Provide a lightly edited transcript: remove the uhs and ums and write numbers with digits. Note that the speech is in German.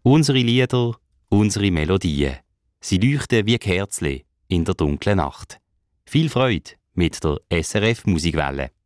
Unsere Lieder, unsere Melodien. Sie leuchten wie Kerzen in der dunklen Nacht. Viel Freude mit der SRF Musikwelle.